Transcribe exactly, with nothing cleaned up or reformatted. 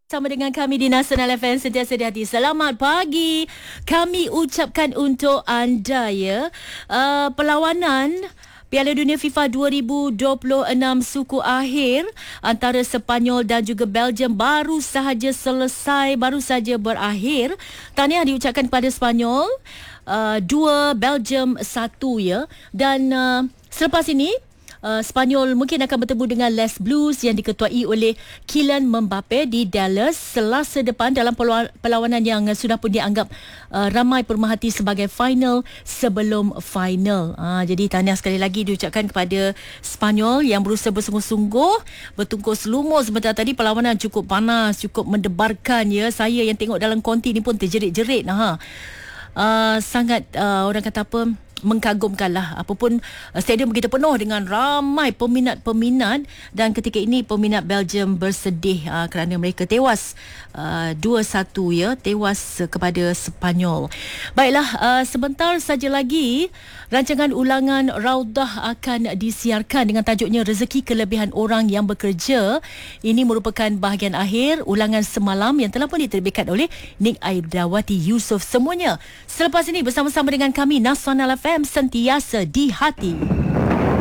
Sama dengan kami di Nasional F M sentiasa di hati. Selamat pagi. Kami ucapkan untuk anda ya. Uh, perlawanan Piala Dunia FIFA dua ribu dua puluh enam suku akhir antara Sepanyol dan juga Belgium baru sahaja selesai, baru saja berakhir. Tahniah diucapkan kepada Sepanyol. Uh, dua, Belgium satu ya. Dan uh, selepas ini Uh, Sepanyol mungkin akan bertemu dengan Les Blues yang diketuai oleh Kylian Mbappe di Dallas Selasa depan dalam perlawanan yang sudah pun dianggap uh, ramai pemerhati sebagai final sebelum final. Uh, jadi tahniah sekali lagi diucapkan kepada Sepanyol yang berusaha bersungguh-sungguh, bertungkus lumus sebentar tadi. Perlawanan cukup panas, cukup mendebarkan ya. Saya yang tengok dalam konti ni pun terjerit-jerit. Ha. Uh, sangat uh, orang kata apa, mengagumkan lah. Apapun uh, stadium begitu penuh dengan ramai peminat-peminat, dan ketika ini peminat Belgium bersedih uh, kerana mereka tewas uh, dua satu ya, tewas uh, kepada Sepanyol. Baiklah, uh, sebentar saja lagi rancangan ulangan Raudah akan disiarkan dengan tajuknya Rezeki Kelebihan Orang Yang Bekerja. Ini merupakan bahagian akhir ulangan semalam yang telah pun diterbitkan oleh Nik Aidawati Yusof. Semuanya selepas ini bersama-sama dengan kami Nasional F M sentiasa di hati.